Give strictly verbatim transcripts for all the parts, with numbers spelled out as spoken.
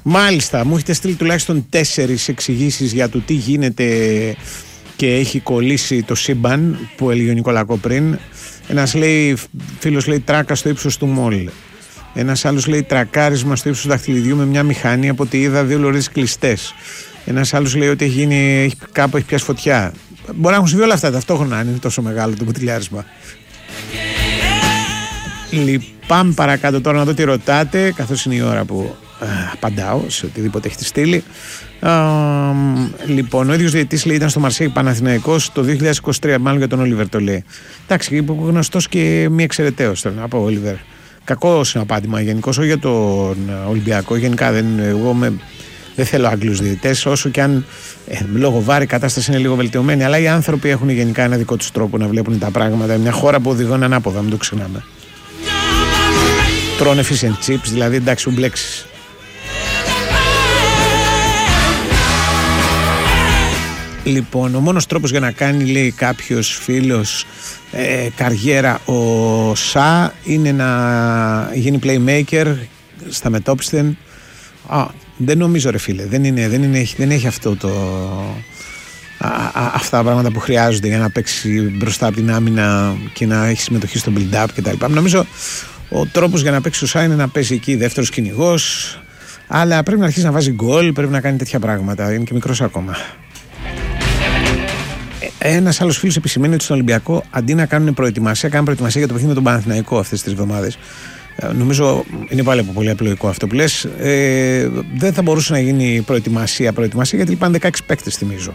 Μάλιστα, μου έχετε στείλει τουλάχιστον τέσσερις εξηγήσεις για το τι γίνεται και έχει κολλήσει το σύμπαν που έλεγε ο Νικολακό πριν. Ένας λέει, φίλος λέει τράκα στο ύψος του μόλ. Ένας άλλος λέει τρακάρισμα στο ύψος του δαχτυλιδιού με μια μηχανή από ό,τι είδα δύο λωρίδες κλειστές. Ένας άλλος λέει ότι έχει γίνει, έχει, κάπου έχει πιάσει φωτιά. Μπορεί να έχουν συμβεί όλα αυτά ταυτόχρονα αν είναι τόσο μεγάλο το μπουτιλιάρισμα. Λυπάμαι παρακάτω τώρα να δω τι ρωτάτε, καθώς είναι η ώρα που α, απαντάω σε οτιδήποτε έχετε στείλει. Α, λοιπόν, ο ίδιος διαιτητής λέει ήταν στο Μαρσέη Παναθηναϊκός το δύο χιλιάδες είκοσι τρία, μάλλον για τον Όλιβερ το λέει. Εντάξει, γνωστός και μη εξαιρεταίος θέλω να πω, Όλιβερ. Κακό συναπάτημα γενικώς, όχι για τον Ολυμπιακό. Γενικά δεν, εγώ με, δεν θέλω Άγγλους διαιτητές, όσο και αν ε, λόγω βάρη η κατάσταση είναι λίγο βελτιωμένη. Αλλά οι άνθρωποι έχουν γενικά ένα δικό τους τρόπο να βλέπουν τα πράγματα. Μια χώρα που οδηγώνει ανάποδα, μην το ξεχνάμε. Τρώνε fish and chips, δηλαδή εντάξει που μπλέξεις. Λοιπόν, ο μόνος τρόπος για να κάνει, λέει κάποιος φίλος, ε, καριέρα ο Σα είναι να γίνει playmaker στα μετόπιστεν. Α, δεν νομίζω ρε φίλε, δεν, είναι, δεν, είναι, δεν έχει αυτό το, α, α, αυτά τα πράγματα που χρειάζονται για να παίξει μπροστά από την άμυνα και να έχει συμμετοχή στο build-up κτλ. Νομίζω ο τρόπος για να παίξει ο Σα είναι να παίζει εκεί δεύτερος κυνηγός, αλλά πρέπει να αρχίσει να βάζει γκολ, πρέπει να κάνει τέτοια πράγματα, είναι και μικρός ακόμα. Ένας άλλος φίλος επισημαίνει ότι στον Ολυμπιακό αντί να κάνουν προετοιμασία, κάνουν προετοιμασία για το παιχνίδι με τον Παναθηναϊκό αυτές τις εβδομάδες. Ε, νομίζω είναι πάλι πολύ απλοϊκό αυτό που λες. Ε, δεν θα μπορούσε να γίνει προετοιμασία, προετοιμασία γιατί λείπαν δεκαέξι παίκτες, θυμίζω.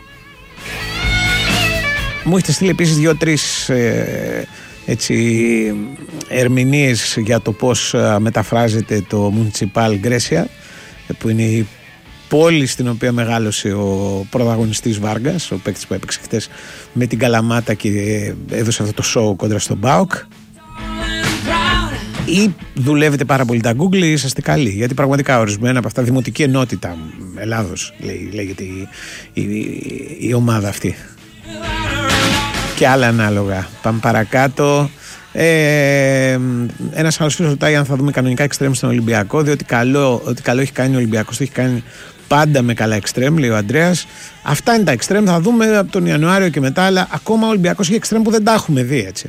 Μου έχετε στείλει επίσης δύο-τρεις ε, έτσι, ερμηνείες για το πώς μεταφράζεται το Municipal Grecia, που είναι η πόλη στην οποία μεγάλωσε ο πρωταγωνιστής Βάργας, ο παίκτης που έπαιξε χτες με την Καλαμάτα και έδωσε αυτό το show κόντρα στον ΠΑΟΚ. Ή δουλεύετε πάρα πολύ τα Google ή είσαστε καλοί, γιατί πραγματικά ορισμένα από αυτά, Δημοτική Ενότητα Ελλάδος λέει, λέγεται η, η, η, η ομάδα αυτή και άλλα ανάλογα. Πάμε παρακάτω. Ε, ένας άλλος φίλος ρωτάει αν θα δούμε κανονικά εξτρέμ στον Ολυμπιακό, διότι καλό, ότι καλό έχει κάνει ο Ολυμπιακός, το έχει κάνει πάντα με καλά εξτρέμ, λέει ο Αντρέας. Αυτά είναι τα εξτρέμ, θα δούμε από τον Ιανουάριο και μετά, αλλά ακόμα ο Ολυμπιακός έχει εξτρέμ που δεν τα έχουμε δει, έτσι.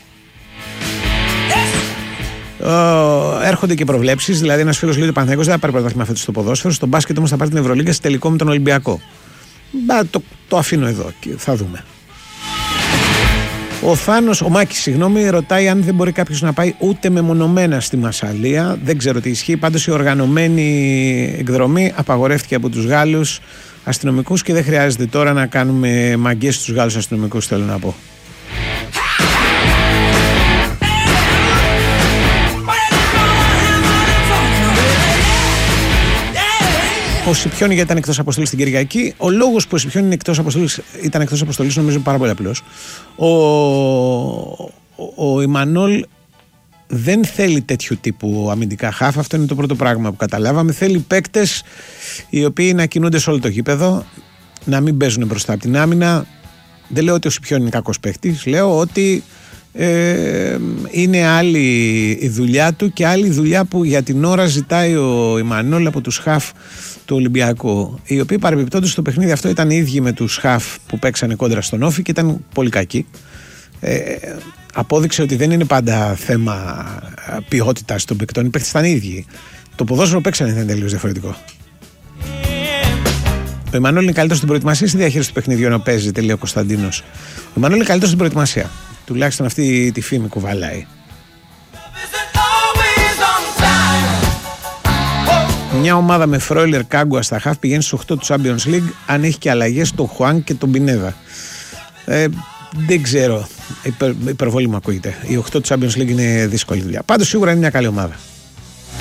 Uh, έρχονται και προβλέψεις, δηλαδή ένας φίλος λέει ότι ο Παναθηναϊκός δεν θα πάρει πρωτάθλημα φέτος στο ποδόσφαιρο, στο μπάσκετ όμως θα πάρει την Ευρωλίγκα σε τελικό με τον Ολυμπιακό. Μπα, το, το αφήνω εδώ και θα δούμε. Ο Θάνος, ο Μάκης, συγγνώμη, ρωτάει αν δεν μπορεί κάποιος να πάει ούτε μεμονωμένα στη Μασσαλία. Δεν ξέρω τι ισχύει. Πάντως η οργανωμένη εκδρομή απαγορεύτηκε από τους Γάλλους αστυνομικούς και δεν χρειάζεται τώρα να κάνουμε μαγκές στους Γάλλους αστυνομικούς, θέλω να πω. Ο Σιπιόνι ήταν εκτός αποστολής την Κυριακή. Ο λόγος που ο Σιπιόνι είναι εκτός αποστολής, ήταν εκτός αποστολής νομίζω πάρα πολύ απλός. Ο, ο, ο Ιμανόλ δεν θέλει τέτοιου τύπου αμυντικά χάφ. Αυτό είναι το πρώτο πράγμα που καταλάβαμε. Θέλει παίκτες οι οποίοι να κινούνται σε όλο το γήπεδο, να μην παίζουν μπροστά από την άμυνα. Δεν λέω ότι ο Σιπιόνι είναι κακός παίκτης. Λέω ότι ε, είναι άλλη η δουλειά του και άλλη η δουλειά που για την ώρα ζητάει ο Ιμανόλ από τους χαφ του Ολυμπιακού, οι οποίοι παρεμπιπτόντως στο παιχνίδι αυτό ήταν οι ίδιοι με τους χαφ που παίξανε κόντρα στον Όφη και ήταν πολύ κακοί. Ε, απόδειξε ότι δεν είναι πάντα θέμα ποιότητας των παικτών, οι παίκτες ήταν οι ίδιοι. Το ποδόσφαιρο που παίξανε ήταν τελείως διαφορετικό. Ο Ιμανόλ είναι καλύτερος στην προετοιμασία στη διαχείριση του παιχνιδιού ενώ παίζει, τελείω ο Κωνσταντίνος. Ο Ιμανόλ είναι καλύτερος στην προετοιμασία. Τουλάχιστον αυτή τη φήμη κουβαλάει. Μια ομάδα με Φρόιλερ, Κάγκουα στα χαφ πηγαίνει στους οκτώ του Champions League αν έχει και αλλαγές στον Χουάν και τον Πινέδα. Ε, δεν ξέρω, υπερ, υπερβολή μου ακούγεται. Οι οκτώ του Champions League είναι δύσκολη δουλειά. Πάντως σίγουρα είναι μια καλή ομάδα.